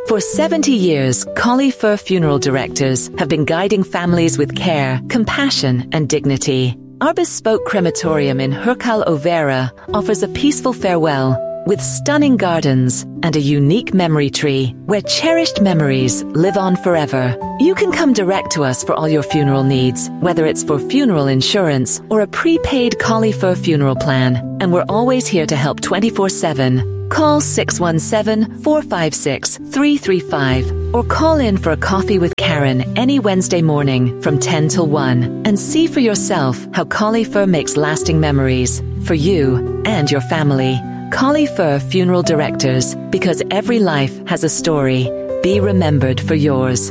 For 70 years, Collie Fur Funeral Directors have been guiding families with care, compassion, and dignity. Our bespoke crematorium in Hercal Overa offers a peaceful farewell with stunning gardens and a unique memory tree where cherished memories live on forever. You can come direct to us for all your funeral needs, whether it's for funeral insurance or a prepaid Collie Fur funeral plan, and we're always here to help 24/7. Call 617-456-335 or call in for a coffee with Karen any Wednesday morning from 10 till 1 and see for yourself how Collie Fur makes lasting memories for you and your family. Collie Fur Funeral Directors, because every life has a story. Be remembered for yours.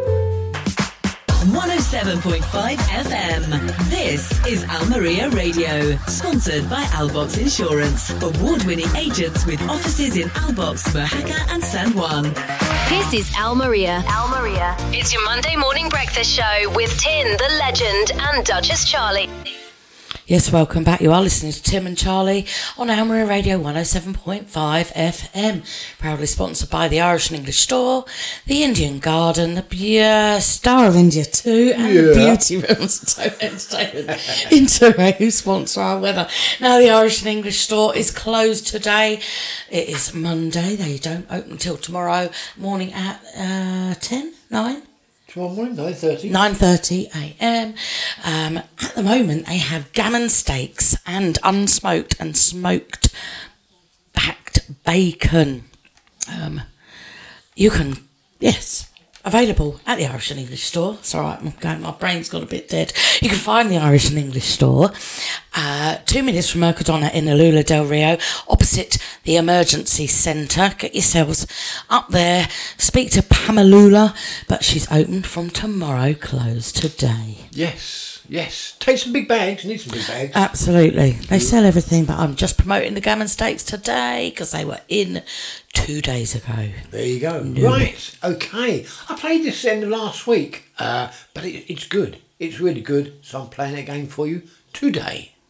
107.5 FM. This is Almeria Radio, sponsored by Albox Insurance, award-winning agents with offices in Albox, Mojaca and San Juan. This is Almeria. Almeria. It's your Monday morning breakfast show with Tin, the legend, and Duchess Charlie. Yes, welcome back. You are listening to Tim and Charlie on Almeria Radio 107.5 FM. Proudly sponsored by the Irish and English Store, the Indian Garden, the Star of India 2, and the Beauty Rooms Entertainment Interact, who sponsor our weather. Now, the Irish and English Store is closed today. It is Monday. They don't open until tomorrow morning at 9? Tomorrow morning, 9:30. 9:30 a.m. At the moment, they have gammon steaks and unsmoked and smoked backed bacon. You can, available at the Irish and English Store. It's all right, my brain's got a bit dead. You can find the Irish and English Store 2 minutes from Mercadona in Alula del Rio, opposite the emergency centre. Get yourselves up there, speak to Pamalula, but she's open from tomorrow, closed today. Yes. Take some big bags. Need some big bags. Absolutely. They sell everything, but I'm just promoting the gammon steaks today because they were in 2 days ago. There you go. Right. Okay. I played this end of last week, but it's good. It's really good. So I'm playing it again for you today.